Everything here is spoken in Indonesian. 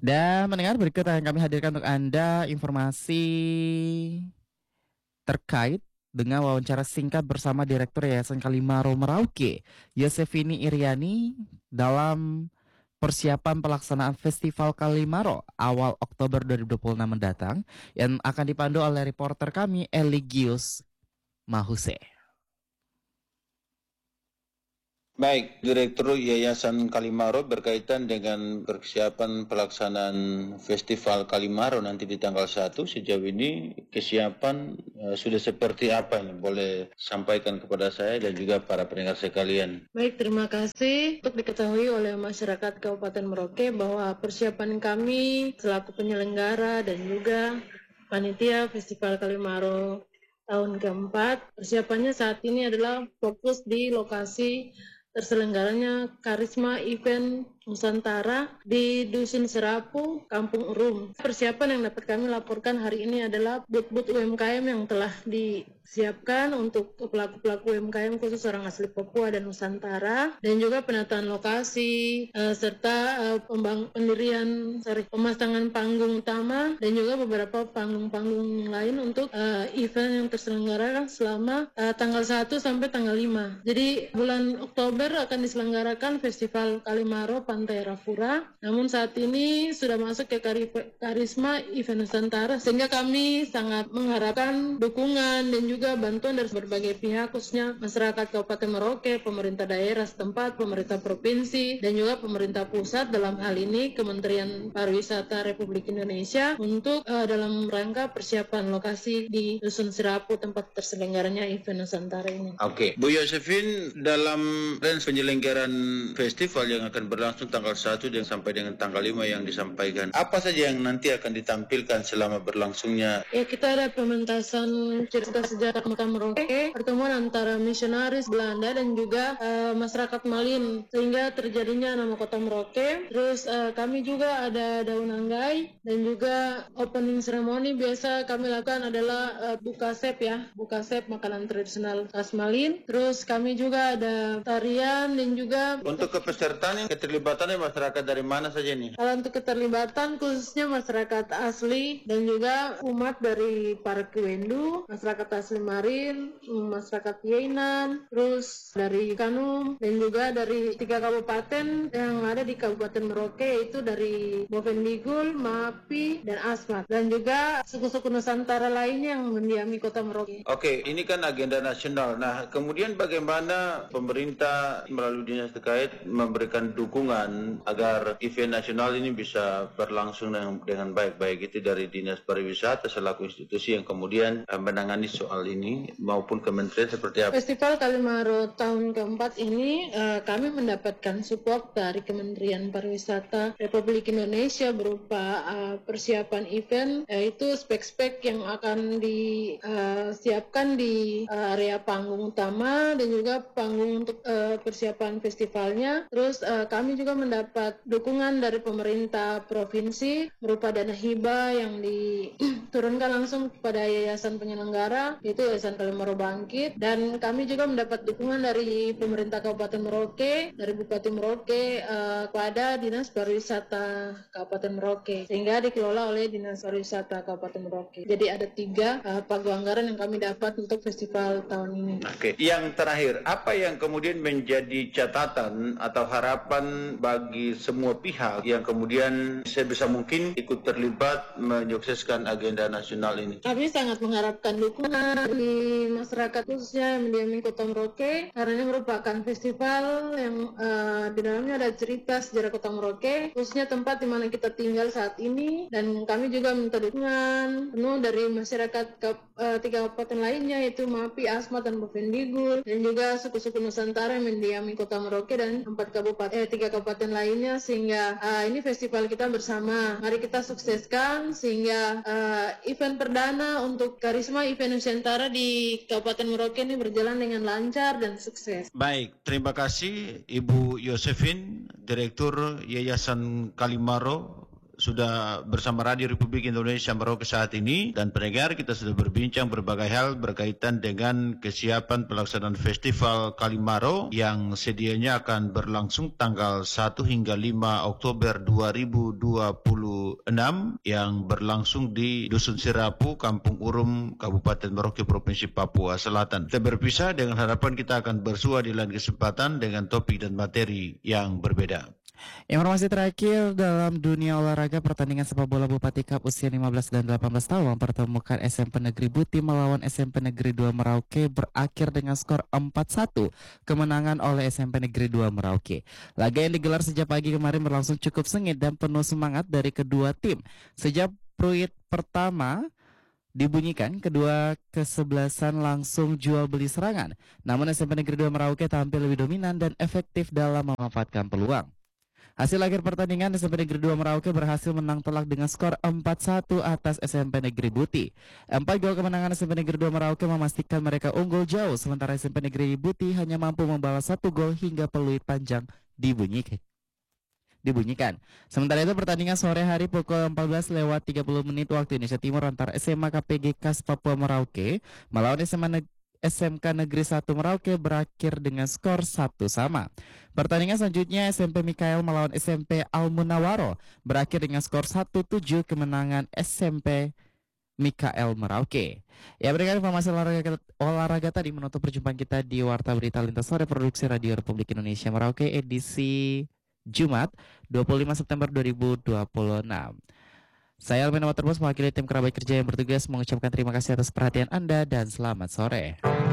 Dan mendengar berikut akan kami hadirkan untuk Anda informasi terkait dengan wawancara singkat bersama Direktur Yayasan Kalimaro Merauke, Yosefini Iriani, dalam persiapan pelaksanaan Festival Kalimaro awal Oktober 2026 mendatang yang akan dipandu oleh reporter kami Eligius Mahuse. Baik, Direktur Yayasan Kalimaro berkaitan dengan persiapan pelaksanaan Festival Kalimaro nanti di tanggal 1, sejauh ini kesiapan sudah seperti apa ini? Boleh sampaikan kepada saya dan juga para pendengar sekalian. Baik, terima kasih. Untuk diketahui oleh masyarakat Kabupaten Merauke bahwa persiapan kami selaku penyelenggara dan juga panitia Festival Kalimaro tahun keempat, persiapannya saat ini adalah fokus di lokasi terselenggaranya Karisma Event Nusantara di Dusun Serapu, Kampung Urum. Persiapan yang dapat kami laporkan hari ini adalah booth-booth UMKM yang telah disiapkan untuk pelaku-pelaku UMKM khusus orang asli Papua dan Nusantara, dan juga penataan lokasi serta pemasangan panggung utama dan juga beberapa panggung-panggung lain untuk event yang terselenggara selama tanggal 1 sampai tanggal 5. Jadi bulan Oktober akan diselenggarakan Festival Kalimaro Pantai Rafura. Namun saat ini sudah masuk ke Karisma Event Nusantara, sehingga kami sangat mengharapkan dukungan dan juga bantuan dari berbagai pihak, khususnya masyarakat Kabupaten Merauke, pemerintah daerah setempat, pemerintah provinsi, dan juga pemerintah pusat, dalam hal ini Kementerian Pariwisata Republik Indonesia, untuk dalam rangka persiapan lokasi di Dusun Serapu tempat terselenggaranya event Nusantara ini. Oke, Bu Yosefin, dalam penyelenggaraan festival yang akan berlangsung tanggal 1 dan sampai dengan tanggal 5 yang disampaikan, apa saja yang nanti akan ditampilkan selama berlangsungnya? Ya, kita ada pementasan cerita sejarah Kota Merauke, pertemuan antara misionaris Belanda dan juga masyarakat Malin, sehingga terjadinya nama Kota Merauke. Terus kami juga ada daun anggai, dan juga opening ceremony biasa kami lakukan adalah buka sep makanan tradisional khas Malin. Terus kami juga ada tarian dan juga Untuk kepesertaan keterlibatannya masyarakat dari mana saja nih? kalau untuk keterlibatan khususnya masyarakat asli dan juga umat dari Parakiwendu, masyarakat asli Marin, masyarakat Yainan, terus dari Kanum, dan juga dari 3 kabupaten yang ada di Kabupaten Merauke, yaitu dari Bovendigul, Mapi, dan Asmat, dan juga suku-suku Nusantara lainnya yang mendiami Kota Merauke. Oke, ini kan agenda nasional. Nah, kemudian bagaimana pemerintah melalui dinas terkait memberikan dukungan agar event nasional ini bisa berlangsung dengan baik, baik itu dari Dinas Pariwisata selaku institusi yang kemudian menangani soal ini maupun kementerian seperti apa? Festival Kalimaro tahun keempat ini kami mendapatkan support dari Kementerian Pariwisata Republik Indonesia berupa persiapan event, yaitu spek-spek yang akan disiapkan di area panggung utama dan juga panggung untuk persiapan festivalnya. Terus kami juga mendapat dukungan dari pemerintah provinsi berupa dana hibah yang diturunkan langsung kepada yayasan penyelenggara, yaitu Yayasan Kalimaro Bangkit, dan kami juga mendapat dukungan dari pemerintah Kabupaten Merauke, dari Bupati Merauke kepada Dinas Pariwisata Kabupaten Merauke, sehingga dikelola oleh Dinas Pariwisata Kabupaten Merauke. Jadi ada 3 pagu anggaran yang kami dapat untuk festival tahun ini. Oke, yang terakhir, apa yang kemudian menjadi catatan atau harapan bagi semua pihak yang kemudian sebisa mungkin ikut terlibat menyukseskan agenda nasional ini? Kami sangat mengharapkan dukungan dari masyarakat khususnya yang mendiami Kota Merauke, karena ini merupakan festival yang di dalamnya ada cerita sejarah Kota Merauke, khususnya tempat di mana kita tinggal saat ini, dan kami juga minta dukungan penuh dari masyarakat 3 kabupaten lainnya, yaitu Mapi, Asmat, dan Bovendigul, dan juga suku-suku Nusantara yang mendiami Kota Merauke dan 3 kabupaten lainnya, sehingga ini festival kita bersama. Mari kita sukseskan sehingga event perdana untuk Karisma Event Nusantara di Kabupaten Merauke ini berjalan dengan lancar dan sukses. Baik, terima kasih Ibu Yosefin, Direktur Yayasan Kalimaro sudah bersama Radio Republik Indonesia Merauke saat ini, dan pendengar, kita sudah berbincang berbagai hal berkaitan dengan kesiapan pelaksanaan Festival Kalimaro yang sedianya akan berlangsung tanggal 1 hingga 5 Oktober 2026 yang berlangsung di Dusun Sirapu, Kampung Urum, Kabupaten Merauke, Provinsi Papua Selatan. Kita berpisah dengan harapan kita akan bersua di lain kesempatan dengan topik dan materi yang berbeda. Informasi terakhir dalam dunia olahraga, pertandingan sepak bola Bupati Cup usia 15 dan 18 tahun mempertemukan SMP Negeri Buti melawan SMP Negeri 2 Merauke berakhir dengan skor 4-1 kemenangan oleh SMP Negeri 2 Merauke. Laga yang digelar sejak pagi kemarin berlangsung cukup sengit dan penuh semangat dari kedua tim. Sejak peluit pertama dibunyikan, kedua kesebelasan langsung jual beli serangan. Namun SMP Negeri 2 Merauke tampil lebih dominan dan efektif dalam memanfaatkan peluang. Hasil akhir pertandingan, SMP Negeri 2 Merauke berhasil menang telak dengan skor 4-1 atas SMP Negeri Buti. 4 gol kemenangan SMP Negeri 2 Merauke memastikan mereka unggul jauh, sementara SMP Negeri Buti hanya mampu membalas 1 gol hingga peluit panjang dibunyikan. Sementara itu pertandingan sore hari pukul 14:30 waktu Indonesia Timur antara SMA KPG KAS Papua Merauke melawan SMK Negeri 1 Merauke berakhir dengan skor 1-1. Pertandingan selanjutnya SMP Mikael melawan SMP Al Munawaro berakhir dengan skor 1-7 kemenangan SMP Mikael Merauke. Ya, berikan informasi olahraga tadi menutup perjumpaan kita di Warta Berita Lintas Sore Produksi Radio Republik Indonesia Merauke edisi Jumat 25 September 2026. Saya Alvin Waterbos mewakili tim kerabat kerja yang bertugas mengucapkan terima kasih atas perhatian Anda dan selamat sore.